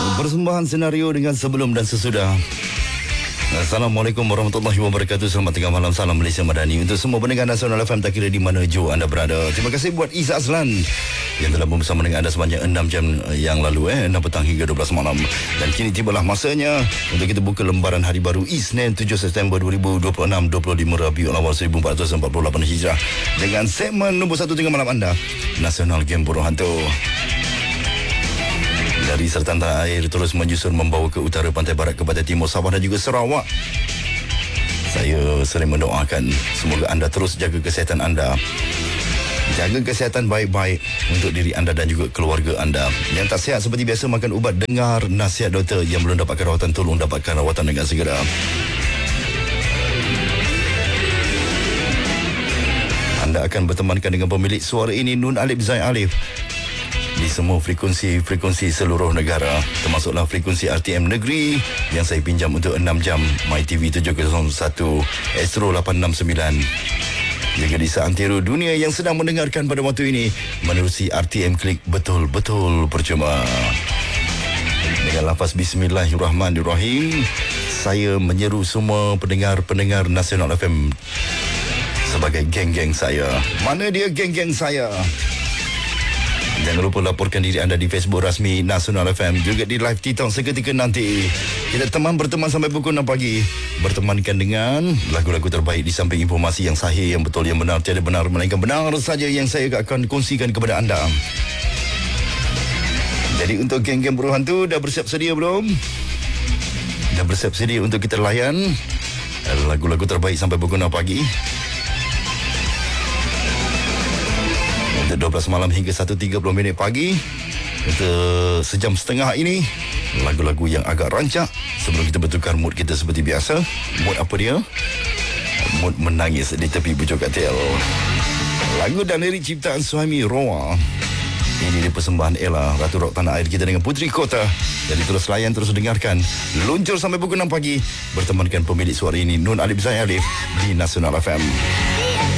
Persembahan senario dengan sebelum dan sesudah. Assalamualaikum warahmatullahi wabarakatuh. Selamat tengah malam, salam Malaysia Madani untuk semua pendengar Nasional FM, tak kira di mana jauh anda berada. Terima kasih buat Izzat Azlan yang telah bersama dengan anda sepanjang 6 jam yang lalu, 6 petang hingga 12 malam. Dan kini tibalah masanya untuk kita buka lembaran hari baru Isnin 7 September 2026, 25 Rabiul Awal 1448 Hijrah dengan segmen nombor 1 tengah malam anda, Nasional Game Buruh Hantu. Dari Seratan Tanah Air terus menyusun membawa ke utara, pantai barat, ke pantai timur, Sabah dan juga Sarawak. Saya sering mendoakan semoga anda terus jaga kesihatan anda. Jaga kesihatan baik-baik untuk diri anda dan juga keluarga anda. Yang tak sihat seperti biasa, makan ubat. Dengar nasihat doktor. Yang belum dapatkan rawatan, tolong dapatkan rawatan dengan segera. Anda akan bertemankan dengan pemilik suara ini, Nun Alif Zain Alif, di semua frekuensi seluruh negara, termasuklah frekuensi RTM Negeri yang saya pinjam untuk 6 jam, MyTV 701, Astro 869, juga di seantero dunia yang sedang mendengarkan pada waktu ini menerusi RTM Klik betul-betul percuma. Dengan lafaz Bismillahirrahmanirrahim, saya menyeru semua pendengar-pendengar Nasional FM sebagai geng-geng saya. Mana dia geng-geng saya? Jangan lupa laporkan diri anda di Facebook rasmi Nasional FM, juga di live TikTok seketika nanti. Kita berteman sampai pukul 6 pagi. Bertemankan dengan lagu-lagu terbaik di samping informasi yang sahih, yang betul, yang benar, tiada benar melainkan benar saja yang saya akan kongsikan kepada anda. Jadi untuk geng-geng buruh hantu, dah bersiap sedia belum? Dah bersiap sedia untuk kita layan lagu-lagu terbaik sampai pukul 6 pagi. 12 malam hingga 1.30 minit pagi. Untuk sejam setengah ini, lagu-lagu yang agak rancak sebelum kita bertukar mood kita seperti biasa. Mood apa dia? Mood menangis di tepi bujur katil. Lagu dan lirik ciptaan Suhaimi Roa. Ini di persembahan Ella, Ratu Rock Tanah Air kita dengan Puteri Kota. Jadi terus layan, terus dengarkan. Luncur sampai pukul 6 pagi. Bertemankan pemilik suara ini, Nun Alif Zain Alif, di Nasional FM.